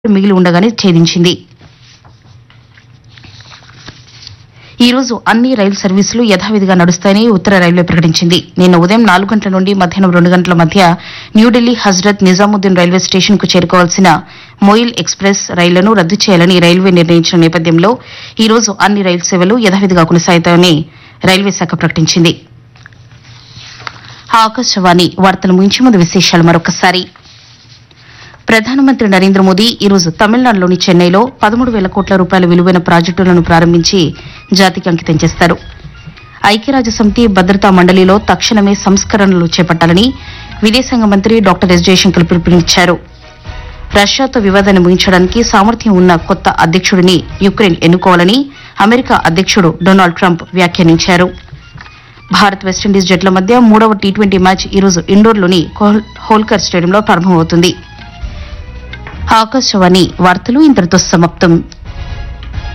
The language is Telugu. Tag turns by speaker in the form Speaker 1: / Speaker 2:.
Speaker 1: మిగిలి ఉండగానే ఛేదించింది. ఈ రోజు అన్ని రైలు సర్వీసులు యథావిధిగా నడుస్తాయని ఉత్తర రైల్వే ప్రకటించింది. నిన్న ఉదయం 4 గంటల నుండి మధ్యాహ్నం 2 గంటల మధ్య న్యూఢిల్లీ హజ్రత్ నిజాముద్దీన్ రైల్వే స్టేషన్ కు చేరుకోవాల్సిన మొయిల్ ఎక్స్ప్రెస్ రైళ్లను రద్దు చేయాలని రైల్వే నిర్ణయించిన నేపథ్యంలో ఈ రోజు అన్ని రైలు సేవలు యథావిధిగా కొనసాగుతాయని రైల్వే శాఖ ప్రకటించింది. ఆకాశవాణి వార్తలు ముగించే ముందు విశేషాలు మరొకసారి. ప్రధానమంత్రి నరేంద్ర మోదీ ఈరోజు తమిళనాడులోని చెన్నైలో 13,000 కోట్ల రూపాయల విలువైన ప్రాజెక్టులను ప్రారంభించి జాతికి అంకితం చేస్తారు. ఐక్యరాజ్యసమితి భద్రతా మండలిలో తక్షణమే సంస్కరణలు చేపట్టాలని విదేశాంగ మంత్రి డాక్టర్ ఎస్ జయశంకర్ పిలుపునిచ్చారు. రష్యాతో వివాదాన్ని ముగించడానికి సామర్థ్యం ఉన్న కొత్త అధ్యక్షుడిని యుక్రెయిన్ ఎన్నుకోవాలని అమెరికా అధ్యక్షుడు డొనాల్డ్ ట్రంప్ వ్యాఖ్యానించారు. భారత్ వెస్టిండీస్ జట్ల మధ్య 3వ టీ20 మ్యాచ్ ఈరోజు ఇండోర్లోని హోల్కర్ స్టేడియంలో ప్రారంభమవుతుంది. ఆకాశవాణి వార్తలు ఇంతటితో సమాప్తం.